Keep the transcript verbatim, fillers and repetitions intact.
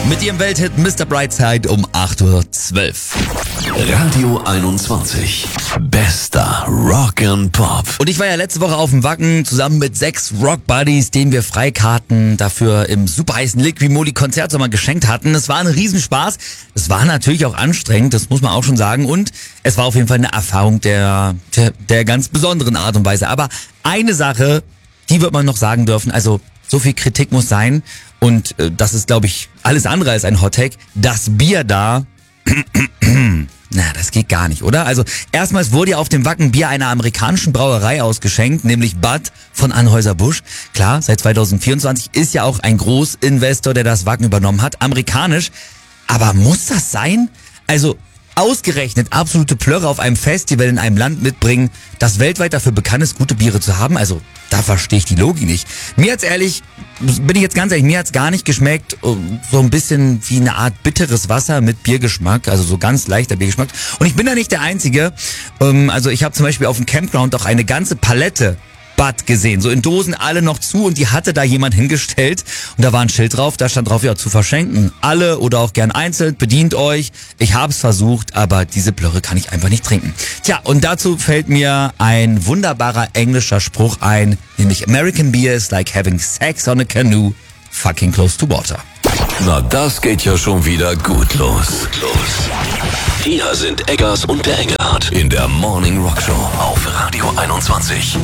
Mit ihrem Welthit Mister Brightside um acht Uhr zwölf. Radio einundzwanzig. Bester Rock and Pop. Und ich war ja letzte Woche auf dem Wacken zusammen mit sechs Rock Buddies, denen wir Freikarten dafür im super heißen Liqui Moly Konzertsommer geschenkt hatten. Es war ein Riesenspaß. Es war natürlich auch anstrengend, das muss man auch schon sagen. Und es war auf jeden Fall eine Erfahrung der, der, der ganz besonderen Art und Weise. Aber eine Sache, die wird man noch sagen dürfen, also so viel Kritik muss sein. Und äh, das ist, glaube ich, alles andere als ein Hottake. Das Bier da, na, das geht gar nicht, oder? Also erstmals wurde ja auf dem Wacken Bier einer amerikanischen Brauerei ausgeschenkt, nämlich Bud von Anheuser-Busch. Klar, seit zwanzig vierundzwanzig ist ja auch ein Großinvestor, der das Wacken übernommen hat, amerikanisch. Aber muss das sein? Also ausgerechnet absolute Plörre auf einem Festival in einem Land mitbringen, das weltweit dafür bekannt ist, gute Biere zu haben? Also da verstehe ich die Logik nicht. Mir hat's ehrlich, bin ich jetzt ganz ehrlich, mir hat's gar nicht geschmeckt. So ein bisschen wie eine Art bitteres Wasser mit Biergeschmack, also so ganz leichter Biergeschmack. Und ich bin da nicht der Einzige. Also ich habe zum Beispiel auf dem Campground auch eine ganze Palette Bud gesehen, so in Dosen alle noch zu, und die hatte da jemand hingestellt und da war ein Schild drauf, da stand drauf, ja, zu verschenken. Alle oder auch gern einzeln, bedient euch. Ich hab's versucht, aber diese Plörre kann ich einfach nicht trinken. Tja, und dazu fällt mir ein wunderbarer englischer Spruch ein, nämlich American beer is like having sex on a canoe, fucking close to water. Na, das geht ja schon wieder gut los. Gut los. Hier sind Eggers und der Engelhardt in der Morning Rock Show auf Radio einundzwanzig.